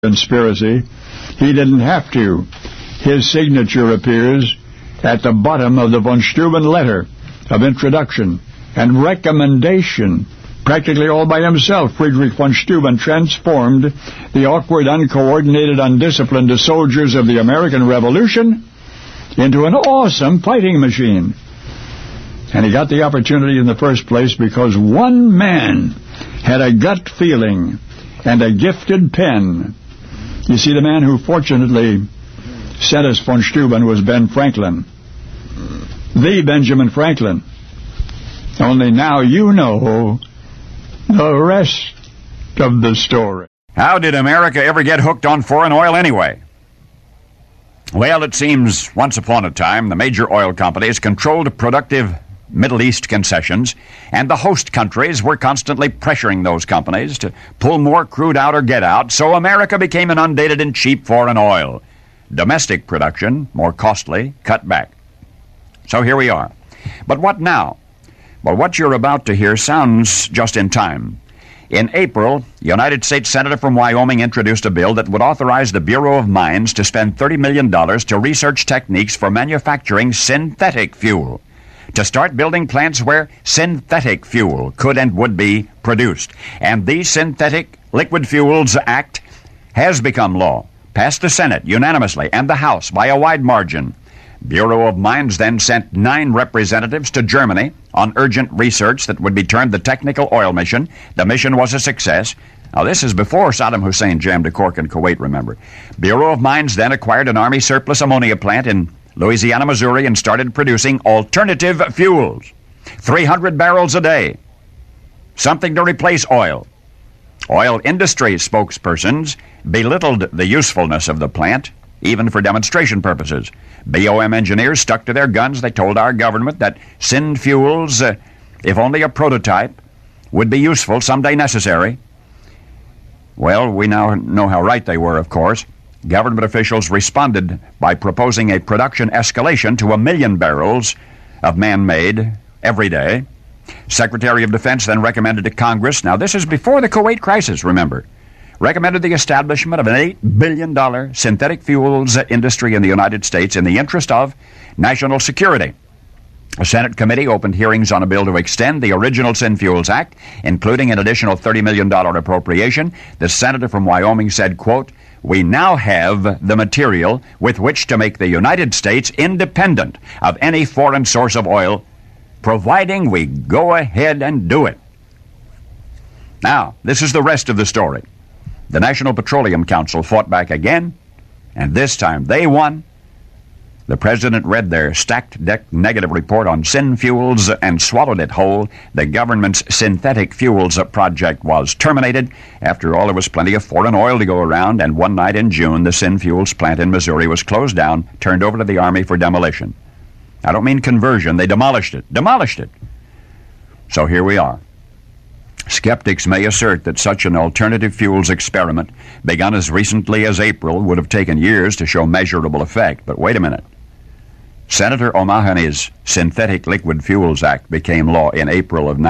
conspiracy. He didn't have to. His signature appears at the bottom of the von Steuben letter of introduction and recommendation. Practically all by himself, Friedrich von Steuben transformed the awkward, uncoordinated, undisciplined soldiers of the American Revolution into an awesome fighting machine. And he got the opportunity in the first place because one man had a gut feeling and a gifted pen. You see, the man who fortunately sent us von Steuben was Ben Franklin. The Benjamin Franklin. Only now you know the rest of the story. How did America ever get hooked on foreign oil anyway? Well, it seems once upon a time the major oil companies controlled productive Middle East concessions, and the host countries were constantly pressuring those companies to pull more crude out or get out, so America became inundated in cheap foreign oil. Domestic production, more costly, cut back. So here we are. But what now? Well, what you're about to hear sounds just in time. In April, United States Senator from Wyoming introduced a bill that would authorize the Bureau of Mines to spend $30 million to research techniques for manufacturing synthetic fuel, to start building plants where synthetic fuel could and would be produced. And the Synthetic Liquid Fuels Act has become law, passed the Senate unanimously and the House by a wide margin. Bureau of Mines then sent 9 representatives to Germany on urgent research that would be termed the Technical Oil Mission. The mission was a success. Now, this is before Saddam Hussein jammed a cork in Kuwait, remember. Bureau of Mines then acquired an Army surplus ammonia plant in Louisiana, Missouri, and started producing alternative fuels. 300 barrels a day. Something to replace oil. Oil industry spokespersons belittled the usefulness of the plant, even for demonstration purposes. BOM engineers stuck to their guns. They told our government that syn fuels, if only a prototype, would be useful, someday necessary. Well, we now know how right they were, of course. Government officials responded by proposing a production escalation to 1 million barrels of man-made every day. Secretary of Defense then recommended to Congress, now this is before the Kuwait crisis, remember, recommended the establishment of an $8 billion synthetic fuels industry in the United States in the interest of national security. A Senate committee opened hearings on a bill to extend the original Syn Fuels Act, including an additional $30 million appropriation. The senator from Wyoming said, quote, "We now have the material with which to make the United States independent of any foreign source of oil, providing we go ahead and do it." Now, this is the rest of the story. The National Petroleum Council fought back again, and this time they won. The president read their stacked deck negative report on syn fuels and swallowed it whole. The government's synthetic fuels project was terminated. After all, there was plenty of foreign oil to go around, and one night in June, the syn fuels plant in Missouri was closed down, turned over to the Army for demolition. I don't mean conversion. They demolished it. So here we are. Skeptics may assert that such an alternative fuels experiment, begun as recently as April, would have taken years to show measurable effect. But wait a minute. Senator O'Mahony's Synthetic Liquid Fuels Act became law in April of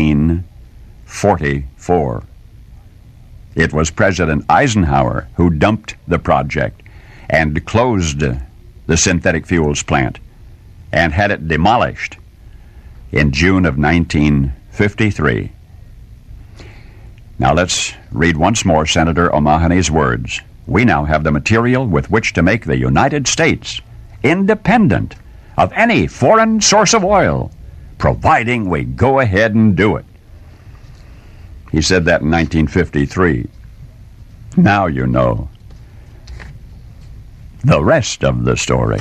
1944. It was President Eisenhower who dumped the project and closed the synthetic fuels plant and had it demolished in June of 1953. Now let's read once more Senator O'Mahony's words. "We now have the material with which to make the United States independent of any foreign source of oil, providing we go ahead and do it." He said that in 1953. Now you know the rest of the story.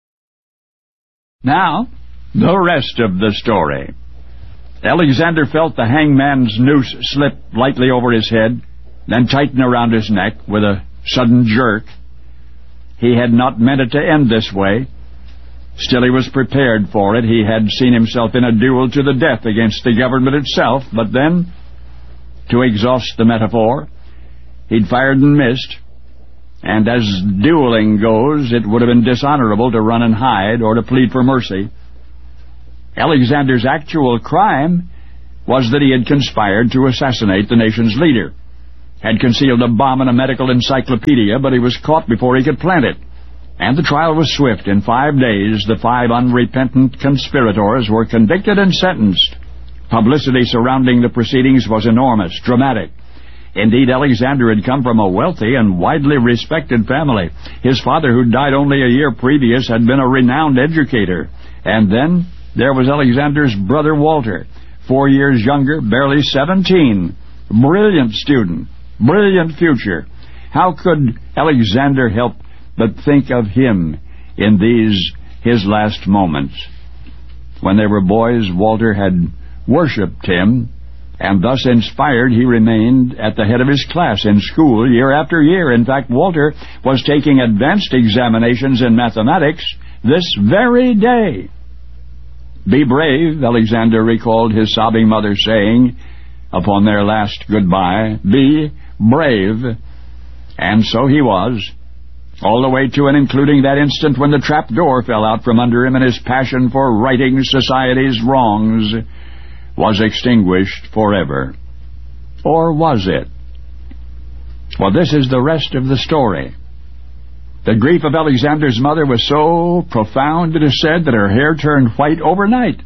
Now, the rest of the story. Alexander felt the hangman's noose slip lightly over his head, then tighten around his neck with a sudden jerk. He had not meant it to end this way. Still, he was prepared for it. He had seen himself in a duel to the death against the government itself, but then, to exhaust the metaphor, he'd fired and missed. And as dueling goes, it would have been dishonorable to run and hide or to plead for mercy. Alexander's actual crime was that he had conspired to assassinate the nation's leader. had concealed a bomb in a medical encyclopedia, but he was caught before he could plant it. And the trial was swift. In 5 days, the 5 unrepentant conspirators were convicted and sentenced. Publicity surrounding the proceedings was enormous, dramatic. Indeed, Alexander had come from a wealthy and widely respected family. His father, who died only a year previous, had been a renowned educator. And then there was Alexander's brother Walter, 4 years younger, barely 17. Brilliant student, brilliant future. How could Alexander help but think of him in these, his last moments? When they were boys, Walter had worshipped him, and thus inspired, he remained at the head of his class in school year after year. In fact, Walter was taking advanced examinations in mathematics this very day. "Be brave," Alexander recalled his sobbing mother saying upon their last goodbye. "Be brave." And so he was, all the way to and including that instant when the trap door fell out from under him and his passion for righting society's wrongs was extinguished forever. Or was it? Well, this is the rest of the story. The grief of Alexander's mother was so profound, it is said, that her hair turned white overnight.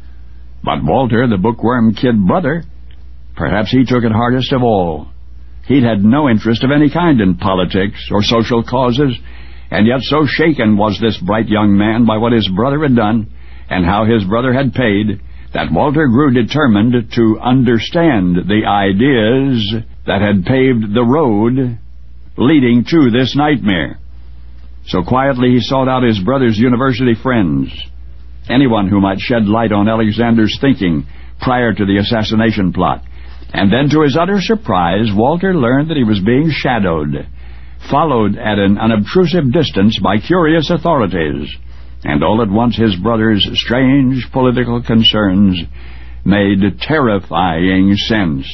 But Walter, the bookworm kid brother, perhaps he took it hardest of all. He'd had no interest of any kind in politics or social causes, and yet so shaken was this bright young man by what his brother had done and how his brother had paid, that Walter grew determined to understand the ideas that had paved the road leading to this nightmare. So quietly he sought out his brother's university friends, anyone who might shed light on Alexander's thinking prior to the assassination plot. And then, to his utter surprise, Walter learned that he was being shadowed, followed at an unobtrusive distance by curious authorities. And all at once his brother's strange political concerns made terrifying sense.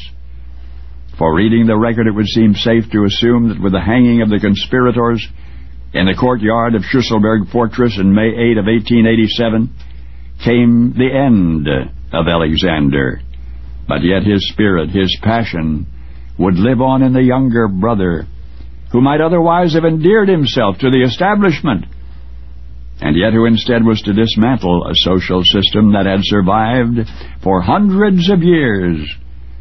For reading the record, it would seem safe to assume that with the hanging of the conspirators in the courtyard of Schlüsselburg Fortress in May 8 of 1887 came the end of Alexander. But yet his spirit, his passion, would live on in the younger brother, who might otherwise have endeared himself to the establishment, and yet who instead was to dismantle a social system that had survived for hundreds of years,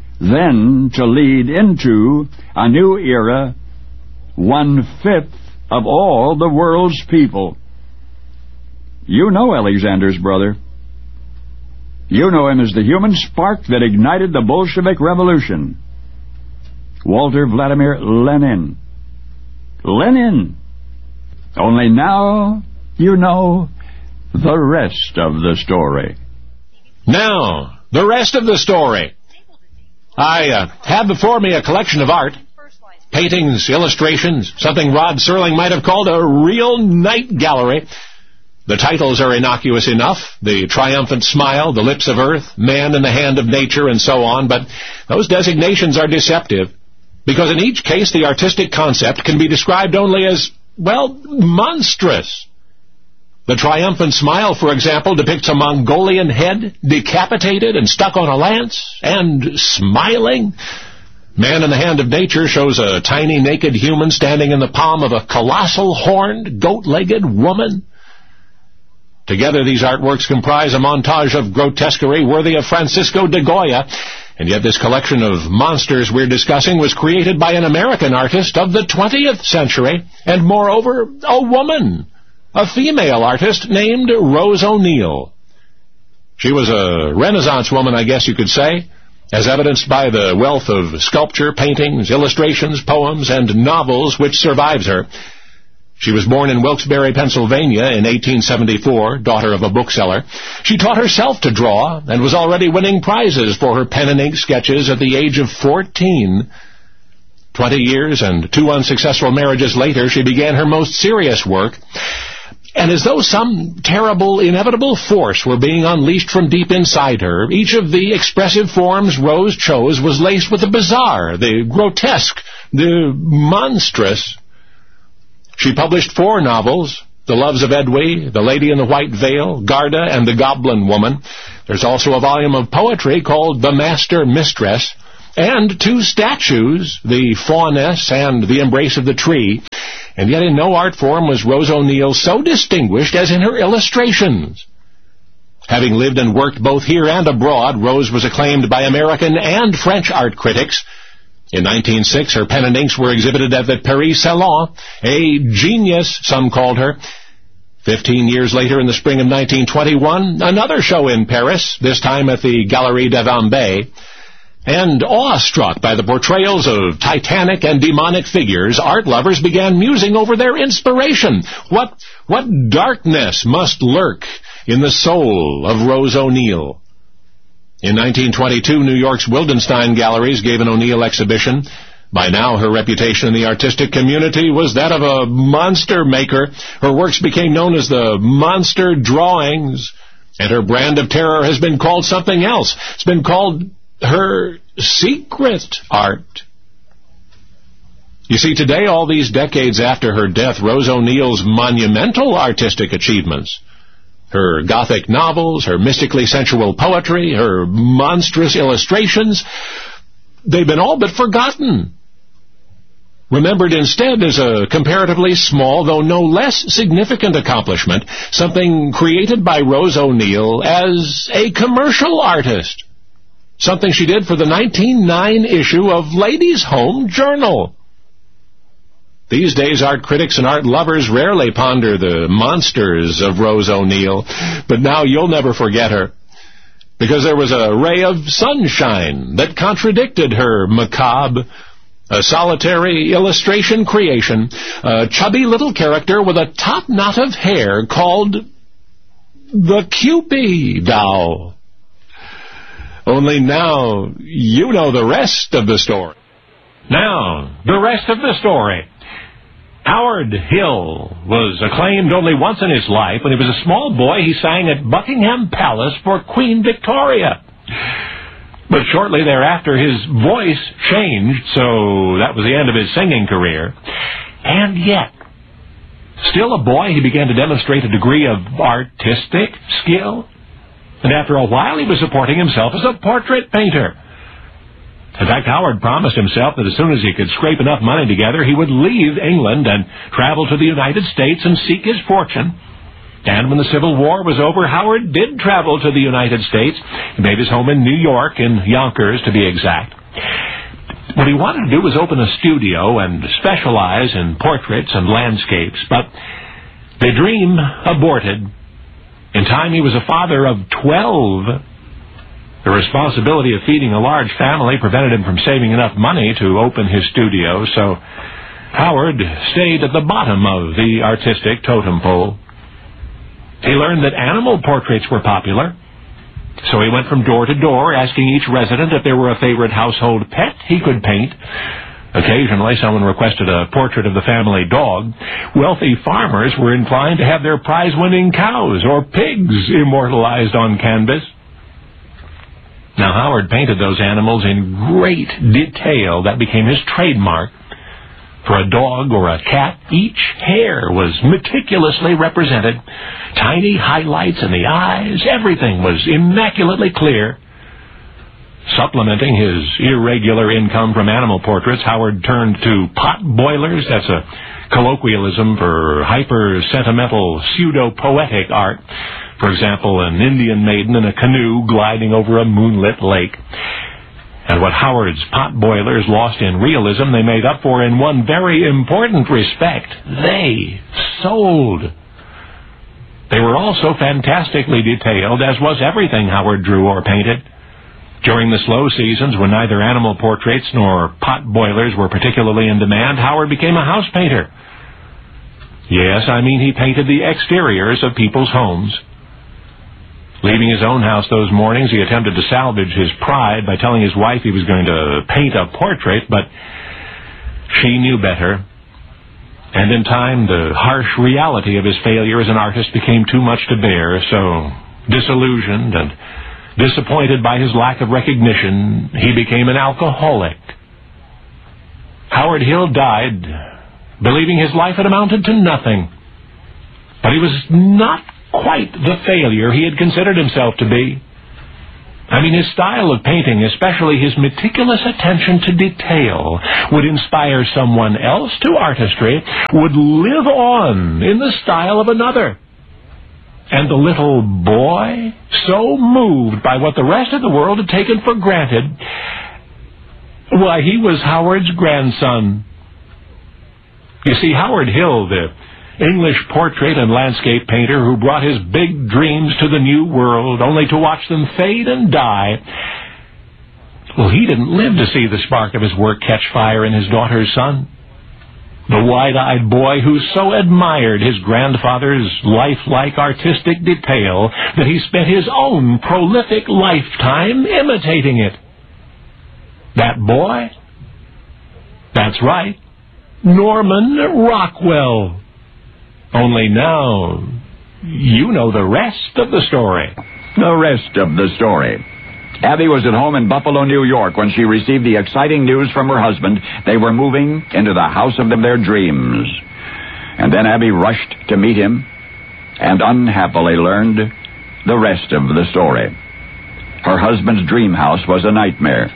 then to lead into a new era, 1/5 of all the world's people. You know Alexander's brother. You know him as the human spark that ignited the Bolshevik Revolution. Walter Vladimir Lenin. Lenin! Only now you know the rest of the story. Now, the rest of the story. I have before me a collection of art, paintings, illustrations, something Rod Serling might have called a real night gallery. The titles are innocuous enough: The Triumphant Smile, The Lips of Earth, Man in the Hand of Nature, and so on, but those designations are deceptive, because in each case the artistic concept can be described only as, well, monstrous. The Triumphant Smile, for example, depicts a Mongolian head, decapitated and stuck on a lance, and smiling. Man in the Hand of Nature shows a tiny naked human standing in the palm of a colossal horned, goat-legged woman. Together these artworks comprise a montage of grotesquerie worthy of Francisco de Goya, and yet this collection of monsters we're discussing was created by an American artist of the 20th century, and moreover, a woman. A female artist named Rose O'Neill. She was a Renaissance woman, I guess you could say, as evidenced by the wealth of sculpture, paintings, illustrations, poems, and novels which survives her. She was born in Wilkes-Barre, Pennsylvania in 1874, daughter of a bookseller. She taught herself to draw and was already winning prizes for her pen and ink sketches at the age of 14. 20 years and 2 unsuccessful marriages later, she began her most serious work. And as though some terrible, inevitable force were being unleashed from deep inside her, each of the expressive forms Rose chose was laced with the bizarre, the grotesque, the monstrous. She published 4 novels: The Loves of Edwy, The Lady in the White Veil, Garda, and The Goblin Woman. There's also a volume of poetry called The Master Mistress. and 2 statues, the Fauness and the Embrace of the Tree. And yet in no art form was Rose O'Neil so distinguished as in her illustrations. Having lived and worked both here and abroad, Rose was acclaimed by American and French art critics. In 1906, her pen and inks were exhibited at the Paris Salon. A genius, some called her. 15 years later, in the spring of 1921, another show in Paris, this time at the Galerie de Vambay. And awestruck by the portrayals of titanic and demonic figures, art lovers began musing over their inspiration. What darkness must lurk in the soul of Rose O'Neil? In 1922, New York's Wildenstein Galleries gave an O'Neil exhibition. By now, her reputation in the artistic community was that of a monster maker. Her works became known as the monster drawings, and her brand of terror has been called something else. It's been called her secret art. You see, today, all these decades after her death, Rose O'Neil's monumental artistic achievements, her Gothic novels, her mystically sensual poetry, her monstrous illustrations, they've been all but forgotten. Remembered instead as a comparatively small, though no less significant accomplishment, something created by Rose O'Neil as a commercial artist. Something she did for the 1909 issue of Ladies' Home Journal. These days, art critics and art lovers rarely ponder the monsters of Rose O'Neil, but now you'll never forget her, because there was a ray of sunshine that contradicted her macabre, a solitary illustration creation, a chubby little character with a top knot of hair called the Cupid doll. Only now you know the rest of the story. Now, the rest of the story. Howard Hill was acclaimed only once in his life. When he was a small boy, he sang at Buckingham Palace for Queen Victoria. But shortly thereafter, his voice changed, so that was the end of his singing career. And yet, still a boy, he began to demonstrate a degree of artistic skill. And after a while, he was supporting himself as a portrait painter. In fact, Howard promised himself that as soon as he could scrape enough money together, he would leave England and travel to the United States and seek his fortune. And when the Civil War was over, Howard did travel to the United States. He made his home in New York, in Yonkers to be exact. What he wanted to do was open a studio and specialize in portraits and landscapes, but the dream aborted. In time, he was a father of 12. The responsibility of feeding a large family prevented him from saving enough money to open his studio, so Howard stayed at the bottom of the artistic totem pole. He learned that animal portraits were popular, so he went from door to door asking each resident if there were a favorite household pet he could paint. Occasionally, someone requested a portrait of the family dog. Wealthy farmers were inclined to have their prize-winning cows or pigs immortalized on canvas. Now, Howard painted those animals in great detail. That became his trademark. For a dog or a cat, each hair was meticulously represented. Tiny highlights in the eyes. Everything was immaculately clear. Supplementing his irregular income from animal portraits, Howard turned to pot boilers. That's a colloquialism for hyper-sentimental, pseudo-poetic art. For example, an Indian maiden in a canoe gliding over a moonlit lake. And what Howard's pot boilers lost in realism, they made up for in one very important respect. They sold. They were also fantastically detailed, as was everything Howard drew or painted. During the slow seasons, when neither animal portraits nor pot boilers were particularly in demand, Howard became a house painter. Yes, I mean he painted the exteriors of people's homes. Leaving his own house those mornings, he attempted to salvage his pride by telling his wife he was going to paint a portrait, but she knew better. And in time, the harsh reality of his failure as an artist became too much to bear, so disillusioned and disappointed by his lack of recognition, he became an alcoholic. Howard Hill died, believing his life had amounted to nothing. But he was not quite the failure he had considered himself to be. I mean, his style of painting, especially his meticulous attention to detail, would inspire someone else to artistry, would live on in the style of another. And the little boy, so moved by what the rest of the world had taken for granted, why, he was Howard's grandson. You see, Howard Hill, the English portrait and landscape painter who brought his big dreams to the New World only to watch them fade and die, well, he didn't live to see the spark of his work catch fire in his daughter's son. The wide-eyed boy who so admired his grandfather's lifelike artistic detail that he spent his own prolific lifetime imitating it. That boy? That's right, Norman Rockwell. Only now, you know the rest of the story. The rest of the story. Abby was at home in Buffalo, New York, when she received the exciting news from her husband they were moving into the house of their dreams. And then Abby rushed to meet him and unhappily learned the rest of the story. Her husband's dream house was a nightmare.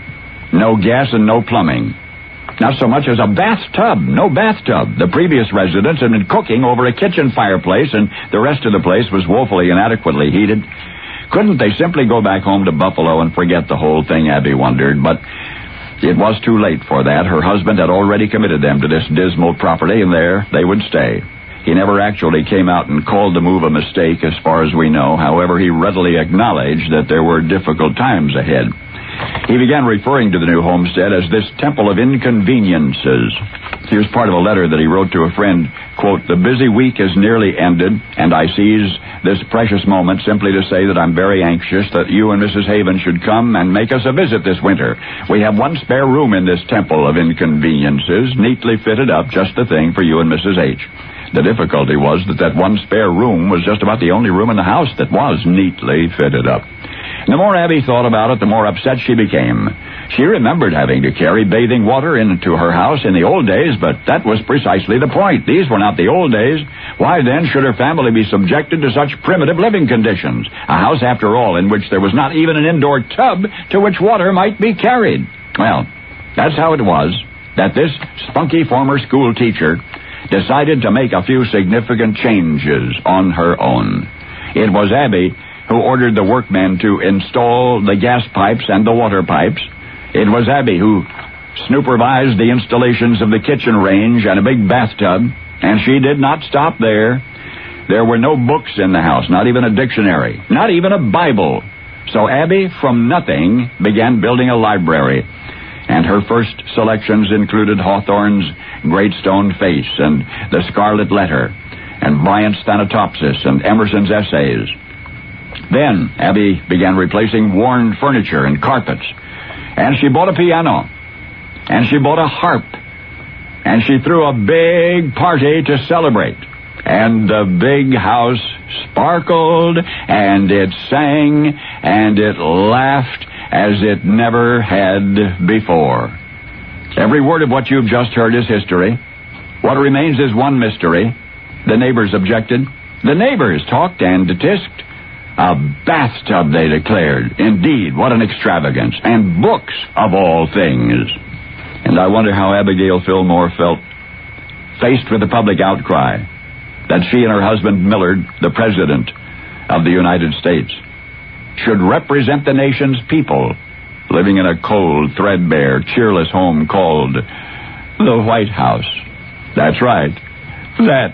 No gas and no plumbing. Not so much as a bathtub. No bathtub. The previous residents had been cooking over a kitchen fireplace, and the rest of the place was woefully inadequately heated. Couldn't they simply go back home to Buffalo and forget the whole thing, Abby wondered, but it was too late for that. Her husband had already committed them to this dismal property, and there they would stay. He never actually came out and called the move a mistake, as far as we know. However, he readily acknowledged that there were difficult times ahead. He began referring to the new homestead as this temple of inconveniences. Here's part of a letter that he wrote to a friend, quote, "The busy week is nearly ended, and I seize this precious moment simply to say that I'm very anxious that you and Mrs. Haven should come and make us a visit this winter. We have one spare room in this temple of inconveniences, neatly fitted up, just the thing for you and Mrs. H." The difficulty was that one spare room was just about the only room in the house that was neatly fitted up. The more Abby thought about it, the more upset she became. She remembered having to carry bathing water into her house in the old days, but that was precisely the point. These were not the old days. Why, then, should her family be subjected to such primitive living conditions? A house, after all, in which there was not even an indoor tub to which water might be carried. Well, that's how it was that this spunky former school teacher decided to make a few significant changes on her own. It was Abby who ordered the workmen to install the gas pipes and the water pipes. It was Abby who supervised the installations of the kitchen range and a big bathtub, and she did not stop there. There were no books in the house, not even a dictionary, not even a Bible. So Abby, from nothing, began building a library, and her first selections included Hawthorne's Great Stone Face and The Scarlet Letter and Bryant's Thanatopsis and Emerson's Essays. Then Abby began replacing worn furniture and carpets, and she bought a piano, and she bought a harp, and she threw a big party to celebrate. And the big house sparkled, and it sang, and it laughed as it never had before. Every word of what you've just heard is history. What remains is one mystery. The neighbors objected. The neighbors talked and tisked. A bathtub, they declared. Indeed, what an extravagance. And books, of all things. And I wonder how Abigail Fillmore felt, faced with the public outcry that she and her husband Millard, the President of the United States, should represent the nation's people living in a cold, threadbare, cheerless home called the White House. That's right. That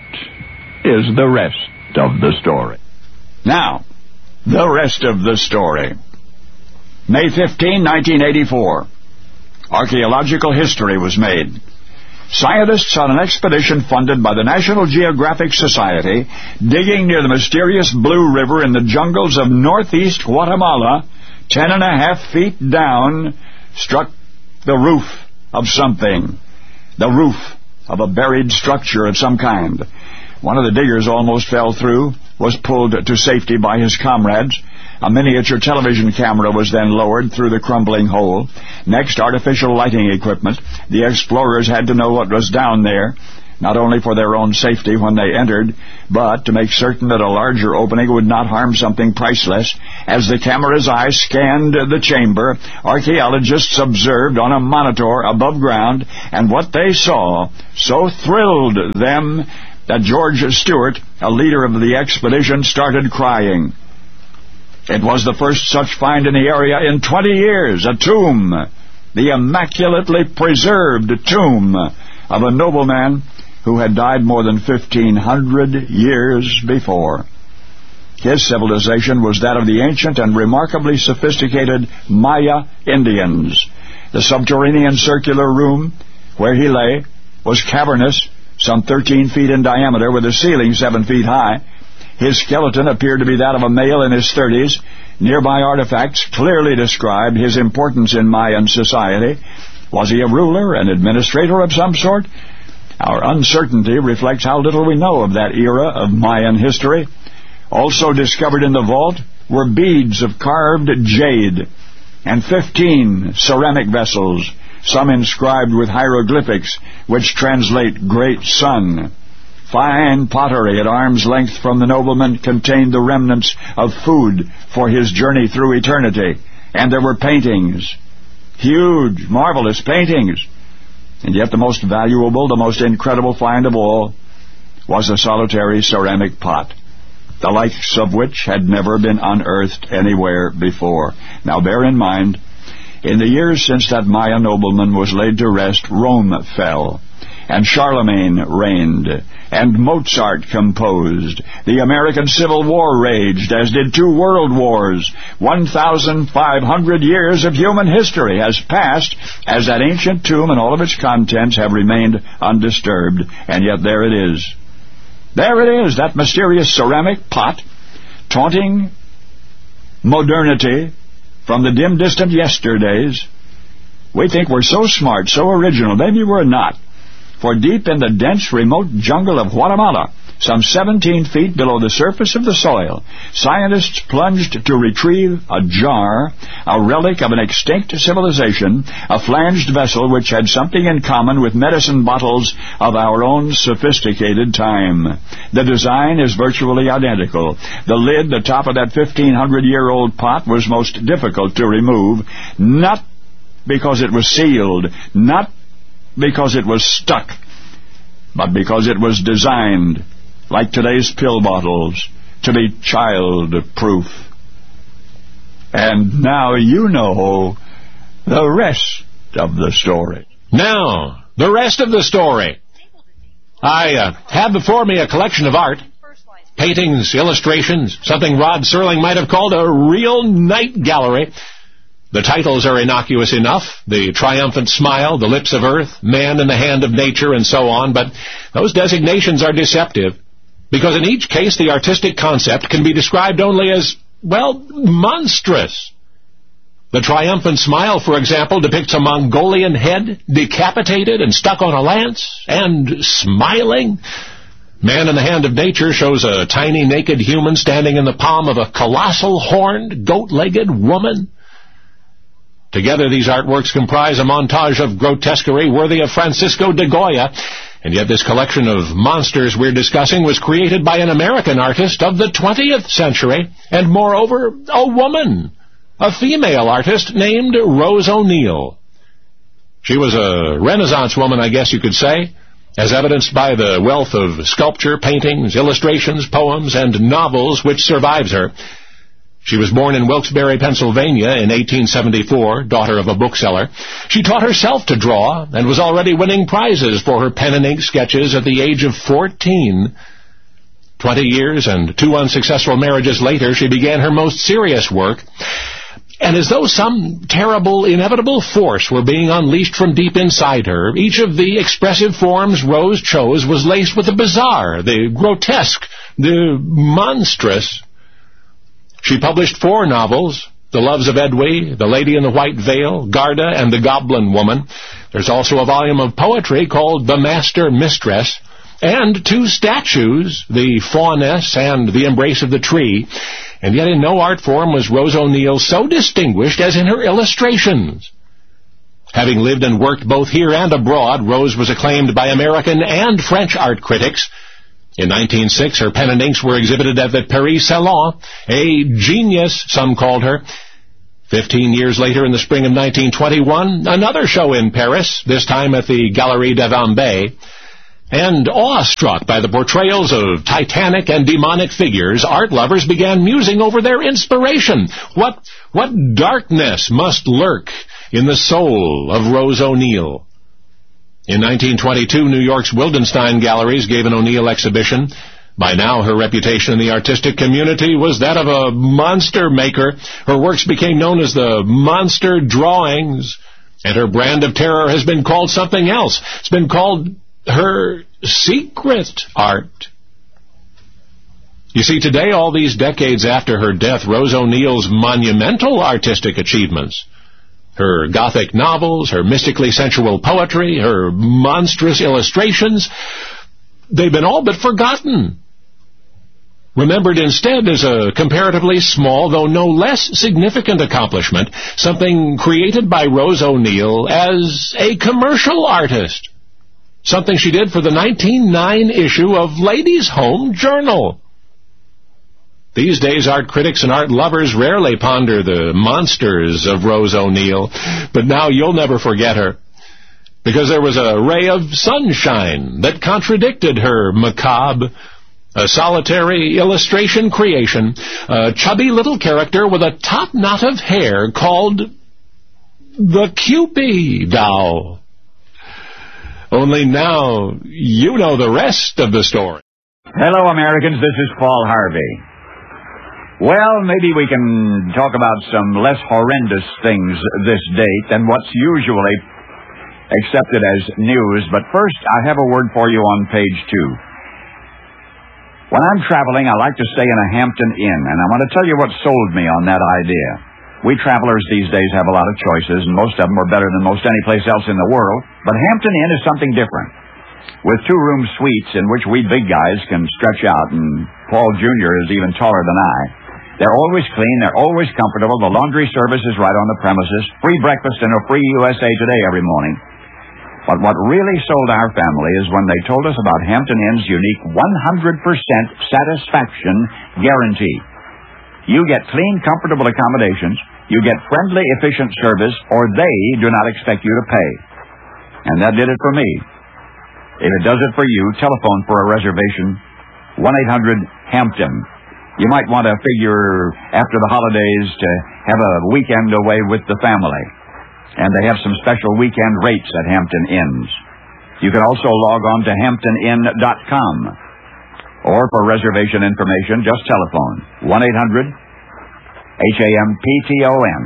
is the rest of the story. Now, the rest of the story. May 15, 1984. Archaeological history was made. Scientists on an expedition funded by the National Geographic Society, digging near the mysterious Blue River in the jungles of northeast Guatemala, 10.5 feet down, struck the roof of something. The roof of a buried structure of some kind. One of the diggers almost fell through, was pulled to safety by his comrades. A miniature television camera was then lowered through the crumbling hole. Next, artificial lighting equipment. The explorers had to know what was down there. not only for their own safety when they entered, but to make certain that a larger opening would not harm something priceless. As the camera's eye scanned the chamber, archaeologists observed on a monitor above ground, and what they saw so thrilled them that George Stewart, a leader of the expedition, started crying. It was the first such find in the area in 20 years, a tomb, the immaculately preserved tomb of a nobleman who had died more than 1,500 years before. His civilization was that of the ancient and remarkably sophisticated Maya Indians. The subterranean circular room where he lay was cavernous, some 13 feet in diameter, with a ceiling 7 feet high. His skeleton appeared to be that of a male in his 30s. Nearby artifacts clearly described his importance in Mayan society. Was he a ruler, an administrator of some sort? Our uncertainty reflects how little we know of that era of Mayan history. Also discovered in the vault were beads of carved jade and 15 ceramic vessels, some inscribed with hieroglyphics which translate Great Sun. Fine pottery at arm's length from the nobleman contained the remnants of food for his journey through eternity. And there were paintings, huge, marvelous paintings. And yet the most valuable, the most incredible find of all was a solitary ceramic pot, the likes of which had never been unearthed anywhere before. Now bear in mind, in the years since that Maya nobleman was laid to rest, Rome fell, and Charlemagne reigned, and Mozart composed. The American Civil War raged, as did 2 world wars. 1,500 years of human history has passed as that ancient tomb and all of its contents have remained undisturbed. And yet there it is. There it is, that mysterious ceramic pot, taunting modernity from the dim, distant yesterdays. We think we're so smart, so original. Maybe we're not. For deep in the dense, remote jungle of Guatemala, some 17 feet below the surface of the soil, scientists plunged to retrieve a jar, a relic of an extinct civilization, a flanged vessel which had something in common with medicine bottles of our own sophisticated time. The design is virtually identical. The lid, the top of that 1,500-year-old pot, was most difficult to remove, not because it was sealed, not because it was stuck, but because it was designed, like today's pill bottles, to be child-proof. And now you know the rest of the story. Now, the rest of the story. I have before me a collection of art, paintings, illustrations, something Rod Serling might have called a real night gallery. The titles are innocuous enough, The Triumphant Smile, The Lips of Earth, Man in the Hand of Nature, and so on, but those designations are deceptive, because in each case the artistic concept can be described only as, well, monstrous. The Triumphant Smile, for example, depicts a Mongolian head, decapitated and stuck on a lance, and smiling. Man in the Hand of Nature shows a tiny naked human standing in the palm of a colossal horned, goat-legged woman. Together, these artworks comprise a montage of grotesquerie worthy of Francisco de Goya, and yet this collection of monsters we're discussing was created by an American artist of the 20th century, and moreover, a woman, a female artist named Rose O'Neil. She was a Renaissance woman, I guess you could say, as evidenced by the wealth of sculpture, paintings, illustrations, poems, and novels which survives her. She was born in Wilkes-Barre, Pennsylvania in 1874, daughter of a bookseller. She taught herself to draw and was already winning prizes for her pen and ink sketches at the age of 14. 20 years and 2 unsuccessful marriages later, she began her most serious work. And as though some terrible, inevitable force were being unleashed from deep inside her, each of the expressive forms Rose chose was laced with the bizarre, the grotesque, the monstrous. She published 4 novels, The Loves of Edwy, The Lady in the White Veil, Garda, and The Goblin Woman. There's also a volume of poetry called The Master Mistress, and 2 statues, The Fauness and The Embrace of the Tree. And yet in no art form was Rose O'Neil so distinguished as in her illustrations. Having lived and worked both here and abroad, Rose was acclaimed by American and French art critics. In 1906, her pen and inks were exhibited at the Paris Salon. A genius, some called her. 15 years later, in the spring of 1921, another show in Paris, this time at the Galerie de Vambay. And awestruck by the portrayals of titanic and demonic figures, art lovers began musing over their inspiration. What darkness must lurk in the soul of Rose O'Neal? In 1922, New York's Wildenstein Galleries gave an O'Neal exhibition. By now, her reputation in the artistic community was that of a monster maker. Her works became known as the monster drawings, and her brand of terror has been called something else. It's been called her secret art. You see, today, all these decades after her death, Rose O'Neal's monumental artistic achievements, her Gothic novels, her mystically sensual poetry, her monstrous illustrations, they've been all but forgotten. Remembered instead as a comparatively small, though no less significant accomplishment, something created by Rose O'Neal as a commercial artist. Something she did for the 1909 issue of Ladies' Home Journal. These days, art critics and art lovers rarely ponder the monsters of Rose O'Neal, but now you'll never forget her, because there was a ray of sunshine that contradicted her macabre, a solitary illustration creation, a chubby little character with a top knot of hair called the Cupid doll. Only now you know the rest of the story. Hello, Americans. This is Paul Harvey. Well, maybe we can talk about some less horrendous things this date than what's usually accepted as news. But first, I have a word for you on page 2. When I'm traveling, I like to stay in a Hampton Inn, and I want to tell you what sold me on that idea. We travelers these days have a lot of choices, and most of them are better than most any place else in the world. But Hampton Inn is something different, with 2-room suites in which we big guys can stretch out, and Paul Jr. is even taller than I. They're always clean, they're always comfortable, the laundry service is right on the premises, free breakfast and a free USA Today every morning. But what really sold our family is when they told us about Hampton Inn's unique 100% satisfaction guarantee. You get clean, comfortable accommodations, you get friendly, efficient service, or they do not expect you to pay. And that did it for me. If it does it for you, telephone for a reservation, 1-800-HAMPTON. You might want to figure after the holidays to have a weekend away with the family. And they have some special weekend rates at Hampton Inns. You can also log on to HamptonInn.com. Or for reservation information, just telephone 1-800-HAMPTON.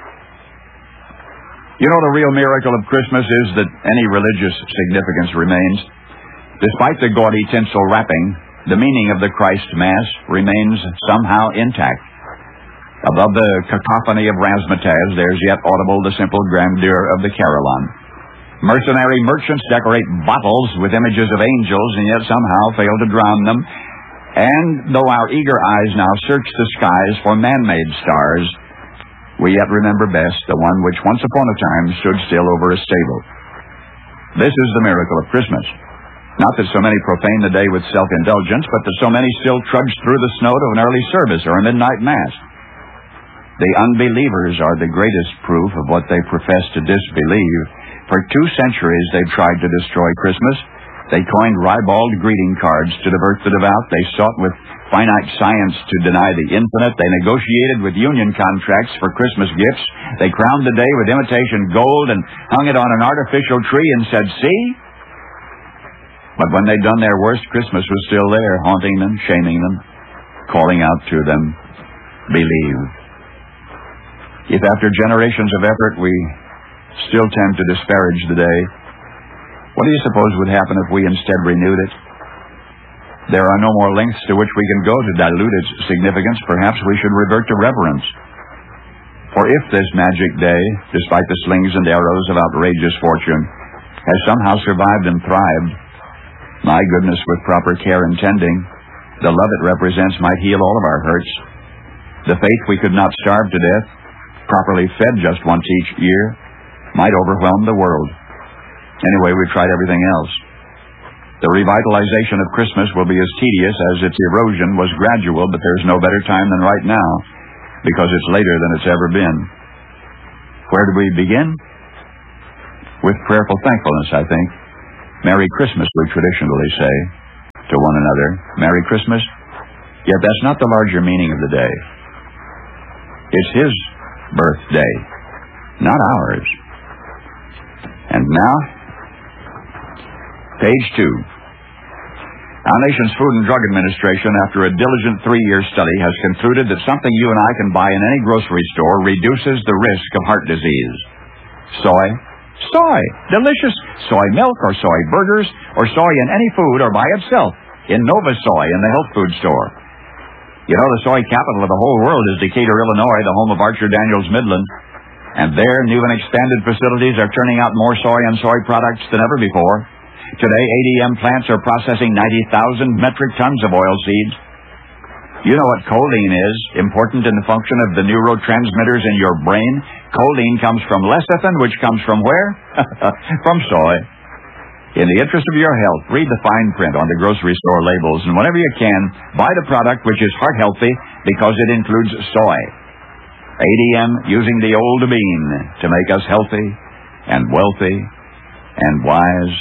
You know, the real miracle of Christmas is that any religious significance remains. Despite the gaudy tinsel wrapping, the meaning of the Christ Mass remains somehow intact. Above the cacophony of razzmatazz, there's yet audible the simple grandeur of the carillon. Mercenary merchants decorate bottles with images of angels and yet somehow fail to drown them. And though our eager eyes now search the skies for man-made stars, we yet remember best the one which once upon a time stood still over a stable. This is the miracle of Christmas. Not that so many profane the day with self-indulgence, but that so many still trudge through the snow to an early service or a midnight mass. The unbelievers are the greatest proof of what they profess to disbelieve. For 2 centuries they've tried to destroy Christmas. They coined ribald greeting cards to divert the devout. They sought with finite science to deny the infinite. They negotiated with union contracts for Christmas gifts. They crowned the day with imitation gold and hung it on an artificial tree and said, "See?" But when they'd done their worst, Christmas was still there, haunting them, shaming them, calling out to them, "Believe." If after generations of effort we still tend to disparage the day, what do you suppose would happen if we instead renewed it? There are no more lengths to which we can go to dilute its significance. Perhaps we should revert to reverence. For if this magic day, despite the slings and arrows of outrageous fortune, has somehow survived and thrived, my goodness, with proper care and tending, the love it represents might heal all of our hurts. The faith we could not starve to death, properly fed just once each year, might overwhelm the world. Anyway, we've tried everything else. The revitalization of Christmas will be as tedious as its erosion was gradual, but there's no better time than right now, because it's later than it's ever been. Where do we begin? With prayerful thankfulness, I think. Merry Christmas, we traditionally say to one another. Merry Christmas. Yet that's not the larger meaning of the day. It's His birthday, not ours. And now, page 2. Our nation's Food and Drug Administration, after a diligent 3-year study, has concluded that something you and I can buy in any grocery store reduces the risk of heart disease. Soy. Soy. Delicious soy milk or soy burgers or soy in any food or by itself in Nova Soy in the health food store. You know, the soy capital of the whole world is Decatur, Illinois, the home of Archer Daniels Midland. And their new and expanded facilities are turning out more soy and soy products than ever before. Today, ADM plants are processing 90,000 metric tons of oilseeds. You know what choline is, important in the function of the neurotransmitters in your brain. Choline comes from lecithin, which comes from where? From soy. In the interest of your health, read the fine print on the grocery store labels, and whenever you can, buy the product which is heart healthy because it includes soy. ADM using the old bean to make us healthy and wealthy and wise.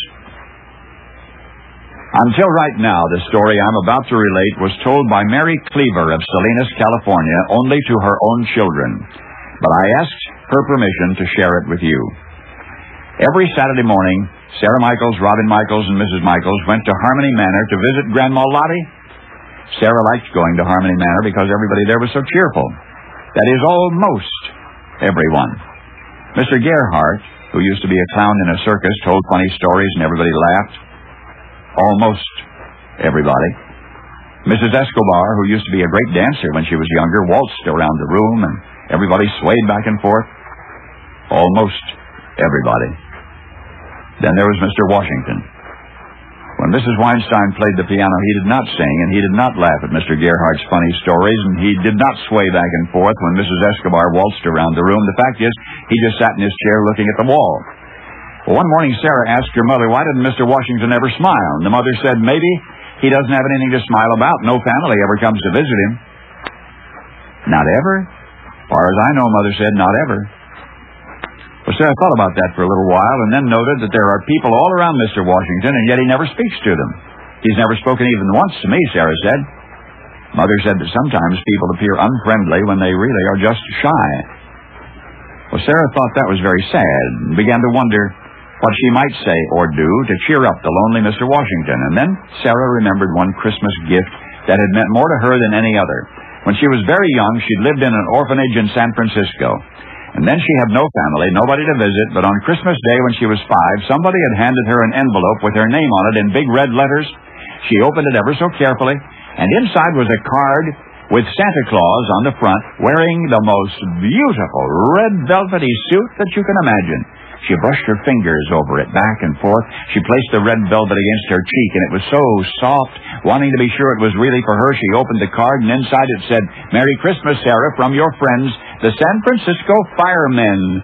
Until right now, the story I'm about to relate was told by Mary Cleaver of Salinas, California, only to her own children. But I asked her permission to share it with you. Every Saturday morning, Sarah Michaels, Robin Michaels, and Mrs. Michaels went to Harmony Manor to visit Grandma Lottie. Sarah liked going to Harmony Manor because everybody there was so cheerful. That is, almost everyone. Mr. Gerhardt, who used to be a clown in a circus, told funny stories and everybody laughed. Almost everybody. Mrs. Escobar, who used to be a great dancer when she was younger, waltzed around the room and everybody swayed back and forth. Almost everybody. Then there was Mr. Washington. When Mrs. Weinstein played the piano, he did not sing and he did not laugh at Mr. Gerhardt's funny stories, and he did not sway back and forth when Mrs. Escobar waltzed around the room. The fact is, he just sat in his chair looking at the wall. Well, one morning, Sarah asked her mother, why didn't Mr. Washington ever smile? And the mother said, maybe he doesn't have anything to smile about. No family ever comes to visit him. Not ever? As far as I know, Mother said, not ever. Well, Sarah thought about that for a little while and then noted that there are people all around Mr. Washington, and yet he never speaks to them. He's never spoken even once to me, Sarah said. Mother said that sometimes people appear unfriendly when they really are just shy. Well, Sarah thought that was very sad and began to wonder what she might say or do to cheer up the lonely Mr. Washington. And then Sarah remembered one Christmas gift that had meant more to her than any other. When she was very young, she'd lived in an orphanage in San Francisco. And then she had no family, nobody to visit, but on Christmas Day when she was 5, somebody had handed her an envelope with her name on it in big red letters. She opened it ever so carefully, and inside was a card with Santa Claus on the front, wearing the most beautiful red velvety suit that you can imagine. She brushed her fingers over it back and forth. She placed the red velvet against her cheek, and it was so soft. Wanting to be sure it was really for her, she opened the card, and inside it said, Merry Christmas, Sarah, from your friends, the San Francisco Firemen.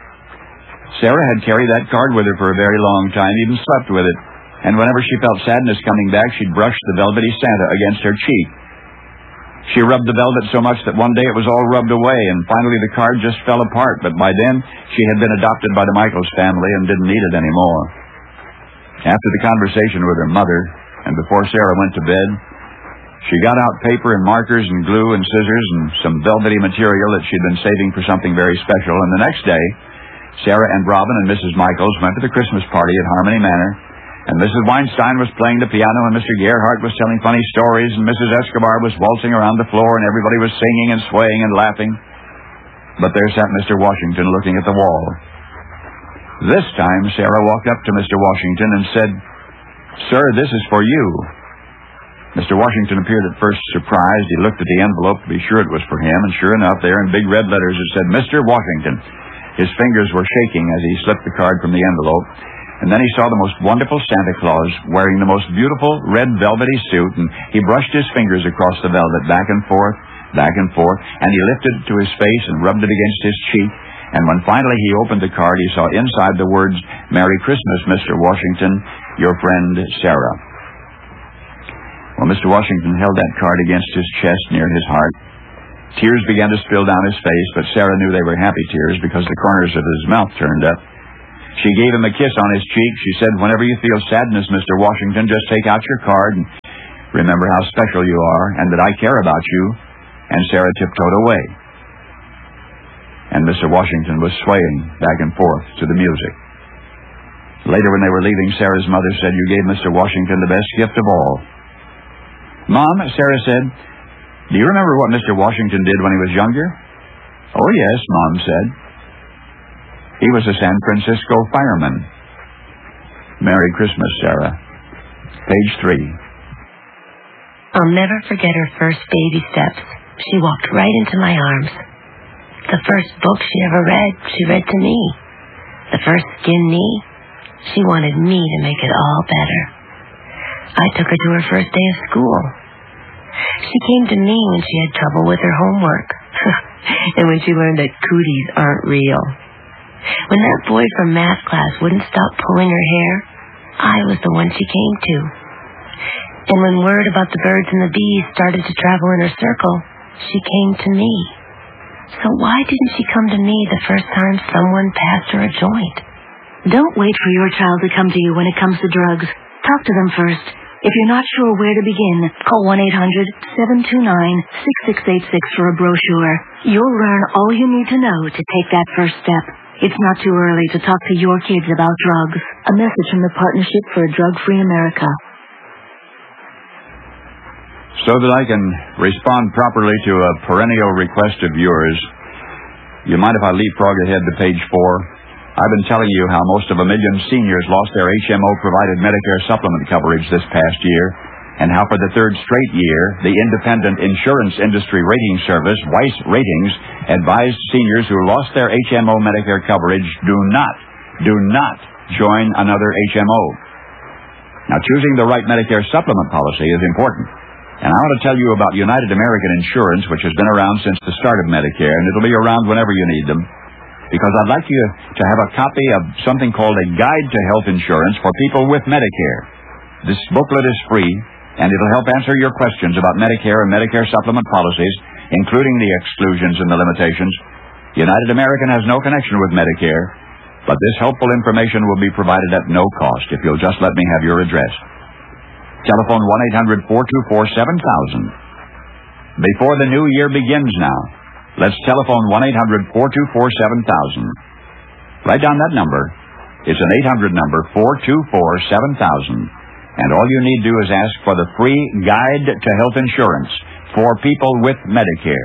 Sarah had carried that card with her for a very long time, even slept with it. And whenever she felt sadness coming back, she'd brush the velvety Santa against her cheek. She rubbed the velvet so much that one day it was all rubbed away, and finally the card just fell apart, but by then she had been adopted by the Michaels family and didn't need it anymore. After the conversation with her mother, and before Sarah went to bed, she got out paper and markers and glue and scissors and some velvety material that she'd been saving for something very special, and the next day, Sarah and Robin and Mrs. Michaels went to the Christmas party at Harmony Manor, and Mrs. Weinstein was playing the piano, and Mr. Gerhardt was telling funny stories, and Mrs. Escobar was waltzing around the floor, and everybody was singing and swaying and laughing. But there sat Mr. Washington looking at the wall. This time, Sarah walked up to Mr. Washington and said, Sir, this is for you. Mr. Washington appeared at first surprised. He looked at the envelope to be sure it was for him, and sure enough, there in big red letters it said, Mr. Washington. His fingers were shaking as he slipped the card from the envelope. And then he saw the most wonderful Santa Claus wearing the most beautiful red velvety suit, and he brushed his fingers across the velvet back and forth, and he lifted it to his face and rubbed it against his cheek, And when finally he opened the card, he saw inside the words, "Merry Christmas, Mr. Washington, your friend Sarah." Well, Mr. Washington held that card against his chest near his heart. Tears began to spill down his face, but Sarah knew they were happy tears because the corners of his mouth turned up. She gave him a kiss on his cheek. She said, "Whenever you feel sadness, Mr. Washington, just take out your card and remember how special you are and that I care about you." And Sarah tiptoed away. And Mr. Washington was swaying back and forth to the music. Later, when they were leaving, Sarah's mother said, "You gave Mr. Washington the best gift of all." "Mom," Sarah said, "do you remember what Mr. Washington did when he was younger?" "Oh, yes," Mom said. "He was a San Francisco fireman." Merry Christmas, Sarah. Page 3. I'll never forget her first baby steps. She walked right into my arms. The first book she ever read, she read to me. The first skinned knee, she wanted me to make it all better. I took her to her first day of school. She came to me when she had trouble with her homework, and when she learned that cooties aren't real. When that boy from math class wouldn't stop pulling her hair, I was the one she came to. And when word about the birds and the bees started to travel in her circle, she came to me. So why didn't she come to me the first time someone passed her a joint? Don't wait for your child to come to you when it comes to drugs. Talk to them first. If you're not sure where to begin, call 1-800-729-6686 for a brochure. You'll learn all you need to know to take that first step. It's not too early to talk to your kids about drugs. A message from the Partnership for a Drug-Free America. So that I can respond properly to a perennial request of yours, you mind if I leapfrog ahead to page 4? I've been telling you how most of 1 million seniors lost their HMO-provided Medicare supplement coverage this past year, and how for the third straight year, the independent insurance industry rating service, Weiss Ratings, advised seniors who lost their HMO Medicare coverage, do not join another HMO. Now, choosing the right Medicare supplement policy is important. And I want to tell you about United American Insurance, which has been around since the start of Medicare, and it'll be around whenever you need them. Because I'd like you to have a copy of something called a Guide to Health Insurance for People with Medicare. This booklet is free, and it'll help answer your questions about Medicare and Medicare supplement policies, including the exclusions and the limitations. United American has no connection with Medicare, but this helpful information will be provided at no cost if you'll just let me have your address. Telephone 1-800-424-7000. Before the new year begins now, let's telephone 1-800-424-7000. Write down that number. It's an 800 number, 424-7000. And all you need to do is ask for the free Guide to Health Insurance for People with Medicare.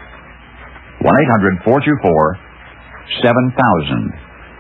1-800-424-7000.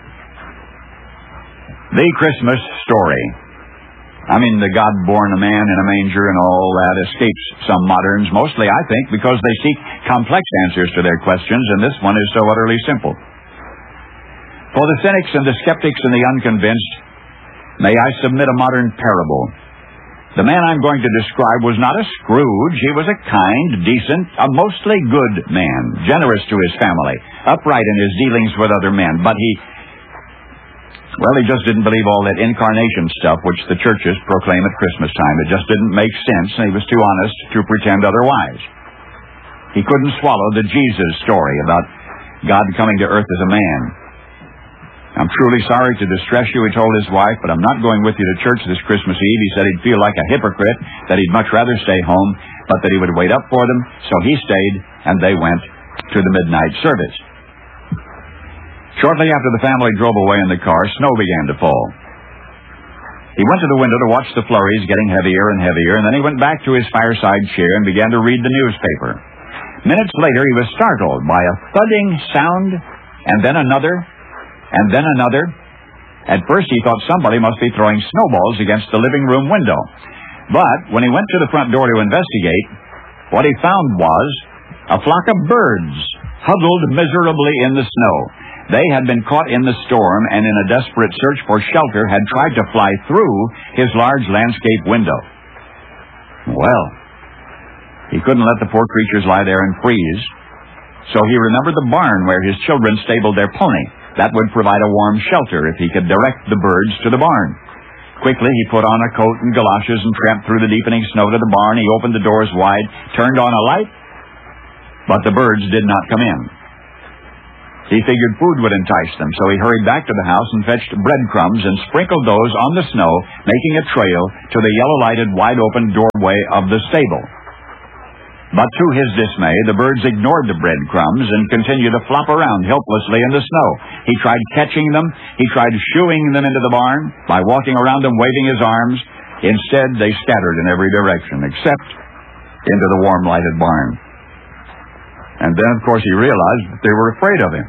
The Christmas Story. I mean, the God born a man in a manger and all that escapes some moderns, mostly, I think, because they seek complex answers to their questions, and this one is so utterly simple. For the cynics and the skeptics and the unconvinced, may I submit a modern parable. The man I'm going to describe was not a Scrooge. He was a kind, decent, a mostly good man, generous to his family, upright in his dealings with other men, but he just didn't believe all that incarnation stuff which the churches proclaim at Christmas time. It just didn't make sense, and he was too honest to pretend otherwise. He couldn't swallow the Jesus story about God coming to earth as a man. I'm truly sorry to distress you, he told his wife, but I'm not going with you to church this Christmas Eve. He said he'd feel like a hypocrite, that he'd much rather stay home, but that he would wait up for them. So he stayed, and they went to the midnight service. Shortly after the family drove away in the car, snow began to fall. He went to the window to watch the flurries getting heavier and heavier, and then he went back to his fireside chair and began to read the newspaper. Minutes later, he was startled by a thudding sound, and then another, and then another. At first, he thought somebody must be throwing snowballs against the living room window. But when he went to the front door to investigate, what he found was a flock of birds huddled miserably in the snow. They had been caught in the storm and in a desperate search for shelter had tried to fly through his large landscape window. Well, he couldn't let the poor creatures lie there and freeze. So he remembered the barn where his children stabled their pony. That would provide a warm shelter if he could direct the birds to the barn. Quickly, he put on a coat and galoshes and tramped through the deepening snow to the barn. He opened the doors wide, turned on a light, but the birds did not come in. He figured food would entice them, so he hurried back to the house and fetched breadcrumbs and sprinkled those on the snow, making a trail to the yellow-lighted, wide-open doorway of the stable. But to his dismay, the birds ignored the breadcrumbs and continued to flop around helplessly in the snow. He tried catching them. He tried shooing them into the barn by walking around them, waving his arms. Instead, they scattered in every direction, except into the warm-lighted barn. And then, of course, he realized that they were afraid of him.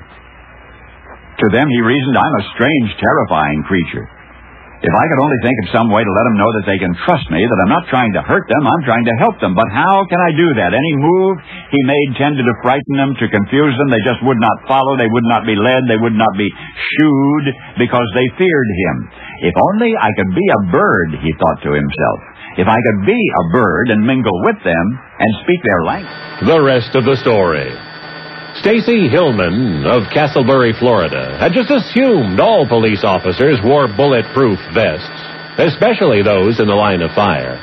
To them, he reasoned, I'm a strange, terrifying creature. If I could only think of some way to let them know that they can trust me, that I'm not trying to hurt them, I'm trying to help them. But how can I do that? Any move he made tended to frighten them, to confuse them. They just would not follow. They would not be led. They would not be shooed because they feared him. If only I could be a bird, he thought to himself. If I could be a bird and mingle with them and speak their language. The rest of the story. Stacy Hillman of Castleberry, Florida, had just assumed all police officers wore bulletproof vests, especially those in the line of fire.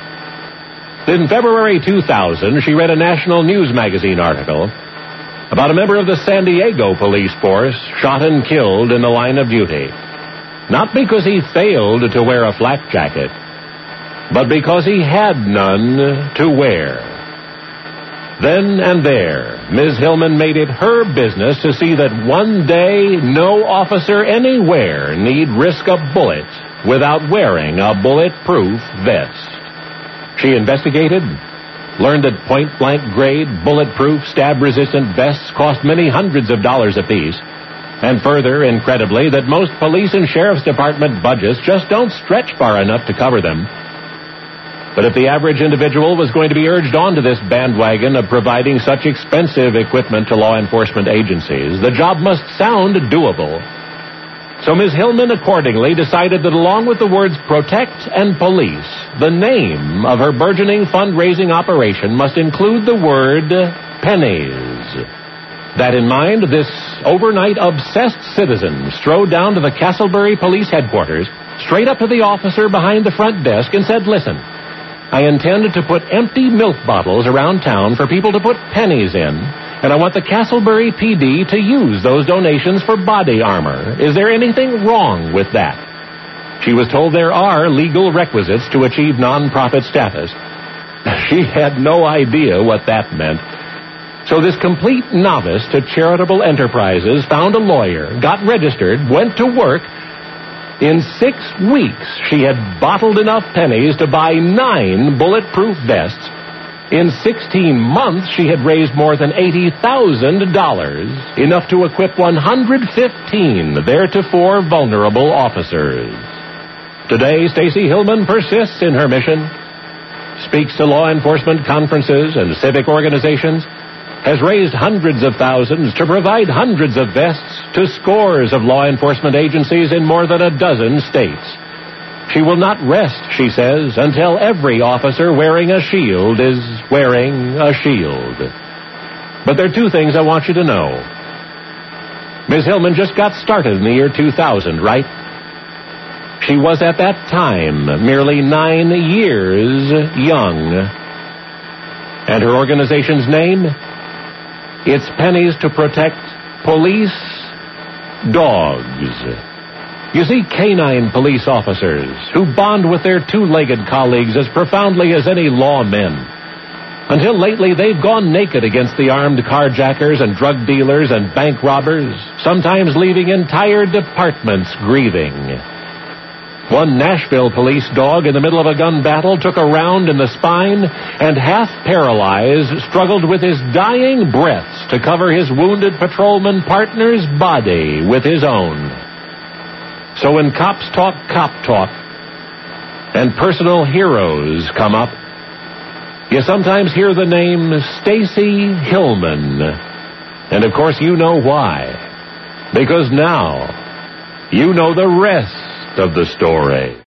In February 2000, she read a national news magazine article about a member of the San Diego police force shot and killed in the line of duty, not because he failed to wear a flak jacket, but because he had none to wear. Then and there, Ms. Hillman made it her business to see that one day no officer anywhere need risk a bullet without wearing a bulletproof vest. She investigated, learned that point-blank grade, bulletproof, stab-resistant vests cost many hundreds of dollars apiece, and further, incredibly, that most police and sheriff's department budgets just don't stretch far enough to cover them. But if the average individual was going to be urged onto this bandwagon of providing such expensive equipment to law enforcement agencies, the job must sound doable. So Ms. Hillman accordingly decided that along with the words protect and police, the name of her burgeoning fundraising operation must include the word pennies. That in mind, this overnight obsessed citizen strode down to the Castleberry Police Headquarters, straight up to the officer behind the front desk and said, listen, I intend to put empty milk bottles around town for people to put pennies in, and I want the Castleberry PD to use those donations for body armor. Is there anything wrong with that? She was told there are legal requisites to achieve nonprofit status. She had no idea what that meant. So this complete novice to charitable enterprises found a lawyer, got registered, went to work. In 6 weeks, she had bottled enough pennies to buy 9 bulletproof vests. In 16 months, she had raised more than $80,000, enough to equip 115 theretofore vulnerable officers. Today, Stacy Hillman persists in her mission, speaks to law enforcement conferences and civic organizations, has raised hundreds of thousands to provide hundreds of vests to scores of law enforcement agencies in more than a dozen states. She will not rest, she says, until every officer wearing a shield is wearing a shield. But there are 2 things I want you to know. Ms. Hillman just got started in the year 2000, right? She was at that time merely 9 years young. And her organization's name? It's Pennies to Protect Police Dogs. You see, canine police officers who bond with their 2-legged colleagues as profoundly as any lawmen. Until lately, they've gone naked against the armed carjackers and drug dealers and bank robbers, sometimes leaving entire departments grieving. One Nashville police dog in the middle of a gun battle took a round in the spine and, half paralyzed, struggled with his dying breaths to cover his wounded patrolman partner's body with his own. So when cops talk cop talk and personal heroes come up, you sometimes hear the name Stacy Hillman. And of course you know why. Because now you know the rest of the story.